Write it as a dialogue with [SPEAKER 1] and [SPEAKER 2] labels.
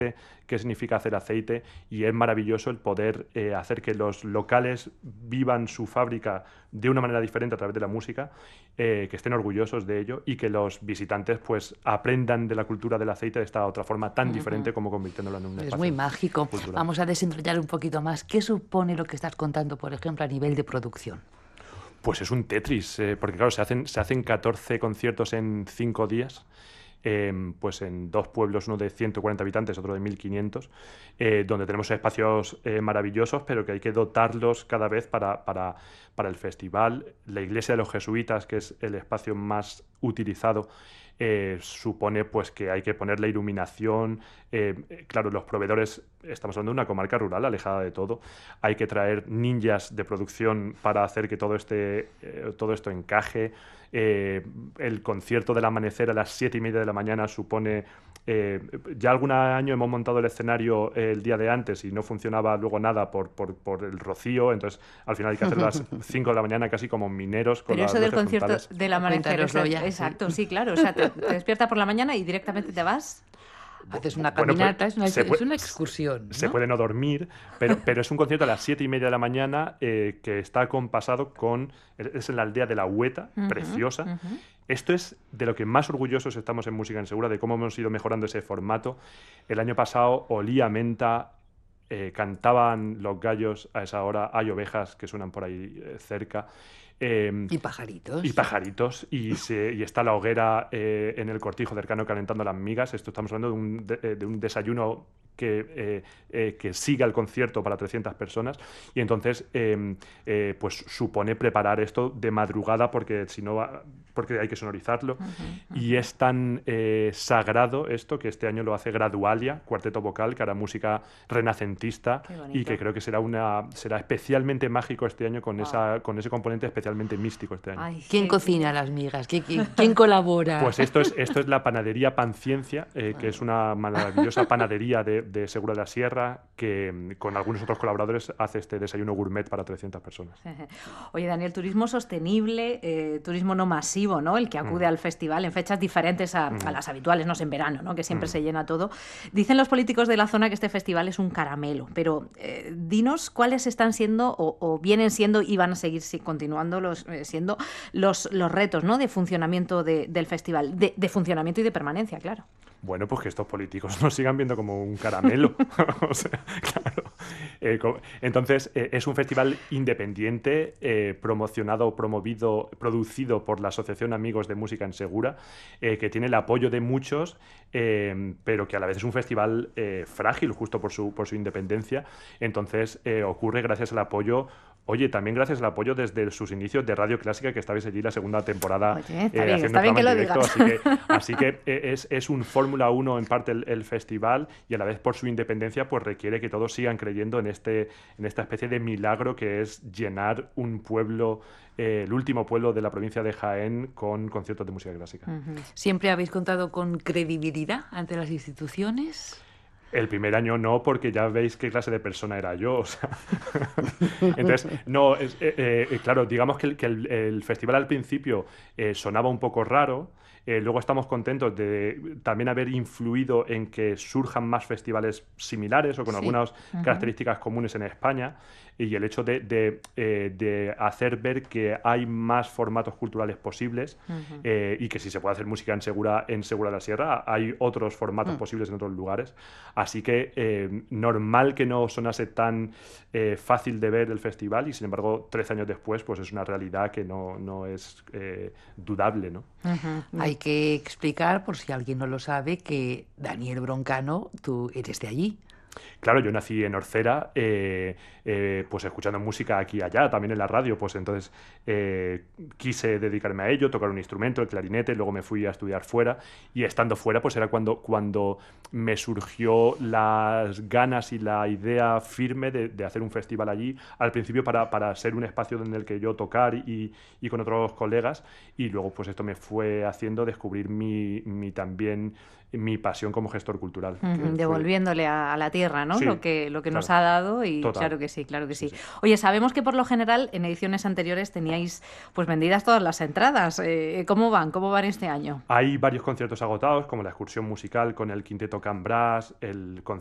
[SPEAKER 1] qué significa hacer aceite, y es maravilloso el poder hacer que los locales vivan su fábrica de una manera diferente a través de la música, que estén orgullosos de ello y que los visitantes pues aprendan de la cultura del aceite de esta otra forma tan diferente como convirtiéndolo en un
[SPEAKER 2] Es
[SPEAKER 1] espacio
[SPEAKER 2] muy mágico.
[SPEAKER 1] cultural.
[SPEAKER 2] Vamos a desentrañar un poquito más. ¿Qué supone lo que estás contando, por ejemplo, a nivel de producción?
[SPEAKER 1] Pues es un Tetris, porque claro, se hacen 14 conciertos en 5 días, pues en 2 pueblos, uno de 140 habitantes, otro de 1.500, donde tenemos espacios maravillosos, pero que hay que dotarlos cada vez para el festival. La iglesia de los jesuitas, que es el espacio más utilizado, supone pues que hay que poner la iluminación. Claro, los proveedores, estamos hablando de una comarca rural alejada de todo, hay que traer ninjas de producción para hacer que todo esto encaje. El concierto del amanecer a las 7:30 de la mañana supone... ya algún año hemos montado el escenario el día de antes y no funcionaba luego nada por el rocío, entonces al final hay que hacerlo a las 5 de la mañana casi como mineros con
[SPEAKER 3] Pero
[SPEAKER 1] las
[SPEAKER 3] eso del
[SPEAKER 1] luces
[SPEAKER 3] concierto
[SPEAKER 1] frontales.
[SPEAKER 3] del amanecer,
[SPEAKER 2] Cuéntanoslo ya.
[SPEAKER 3] exacto, sí, claro. O sea, te despiertas por la mañana y directamente te vas.
[SPEAKER 2] Haces una
[SPEAKER 1] Bueno, pues
[SPEAKER 2] caminata, es una excursión,
[SPEAKER 1] se
[SPEAKER 2] ¿no?
[SPEAKER 1] puede no dormir, pero es un concierto a las 7:30 de la mañana, que está compasado con... Es en la aldea de La Hueta, preciosa. Esto es de lo que más orgullosos estamos en Música en Segura, de cómo hemos ido mejorando ese formato. El año pasado olía a menta, cantaban los gallos a esa hora, hay ovejas que suenan por ahí cerca.
[SPEAKER 2] Y pajaritos.
[SPEAKER 1] Y pajaritos, y está la hoguera en el cortijo cercano calentando las migas. Esto estamos hablando de un desayuno que siga el concierto para 300 personas, y entonces pues supone preparar esto de madrugada porque si no porque hay que sonorizarlo. Y es tan sagrado esto que este año lo hace Gradualia, cuarteto vocal, que hará música renacentista, y que creo que será especialmente mágico este año con ese componente especialmente místico este año.
[SPEAKER 3] Ay,
[SPEAKER 2] ¿Quién
[SPEAKER 3] qué-
[SPEAKER 2] cocina las migas? ¿Quién colabora?
[SPEAKER 1] Pues esto es la panadería Panciencia, que es una maravillosa panadería de Segura de la Sierra, que con algunos otros colaboradores hace este desayuno gourmet para 300 personas.
[SPEAKER 3] Oye, Daniel, turismo sostenible, turismo no masivo, ¿no? El que acude al festival en fechas diferentes a las habituales, no sé, en verano, ¿no? Que siempre se llena todo. Dicen los políticos de la zona que este festival es un caramelo, pero dinos cuáles están siendo o vienen siendo y van a seguir continuando siendo los retos, ¿no? De funcionamiento del festival, de funcionamiento y de permanencia, claro.
[SPEAKER 1] Bueno, pues que estos políticos nos sigan viendo como un caramelo. O sea, claro. Entonces, es un festival independiente, promocionado, promovido, producido por la Asociación Amigos de Música en Segura, que tiene el apoyo de muchos, pero que a la vez es un festival frágil, justo por su independencia. Entonces, ocurre gracias al apoyo. Oye, también gracias al apoyo desde sus inicios de Radio Clásica, que estabais allí la segunda temporada.
[SPEAKER 3] Oye,
[SPEAKER 1] Haciendo
[SPEAKER 3] está bien
[SPEAKER 1] programa
[SPEAKER 3] que
[SPEAKER 1] en
[SPEAKER 3] lo
[SPEAKER 1] directo,
[SPEAKER 3] digas.
[SPEAKER 1] así que es un Fórmula 1 en parte el festival, y a la vez por su independencia pues requiere que todos sigan creyendo en esta especie de milagro que es llenar un pueblo, el último pueblo de la provincia de Jaén, con conciertos de música clásica.
[SPEAKER 2] ¿Siempre habéis contado con credibilidad ante las instituciones?
[SPEAKER 1] El primer año no, porque ya veis qué clase de persona era yo. O sea. Entonces, no, claro, digamos que el festival al principio sonaba un poco raro. Luego estamos contentos de también haber influido en que surjan más festivales similares o con algunas características comunes en España, y el hecho de hacer ver que hay más formatos culturales posibles, y que si se puede hacer música en Segura de la Sierra, hay otros formatos posibles en otros lugares. Así que normal que no sonase tan fácil de ver el festival, y sin embargo 13 años después pues es una realidad que no es dudable, ¿no?
[SPEAKER 2] Hay que explicar, por si alguien no lo sabe, que Daniel Broncano, tú eres de allí.
[SPEAKER 1] Claro, yo nací en Orcera, pues escuchando música aquí y allá, también en la radio, pues entonces quise dedicarme a ello, tocar un instrumento, el clarinete, luego me fui a estudiar fuera, y estando fuera pues era cuando me surgió las ganas y la idea firme de hacer un festival allí, al principio para ser un espacio en el que yo tocar y con otros colegas, y luego pues esto me fue haciendo descubrir mi también mi pasión como gestor cultural.
[SPEAKER 3] Devolviéndole a la tierra, ¿no?
[SPEAKER 1] Sí,
[SPEAKER 3] lo que
[SPEAKER 1] claro.
[SPEAKER 3] nos ha dado y
[SPEAKER 1] Total.
[SPEAKER 3] claro que sí, claro que sí. Oye, sabemos que por lo general en ediciones anteriores teníais pues vendidas todas las entradas. ¿Cómo van? ¿Cómo van este año?
[SPEAKER 1] Hay varios conciertos agotados, como la excursión musical con el Quinteto Can Brass, el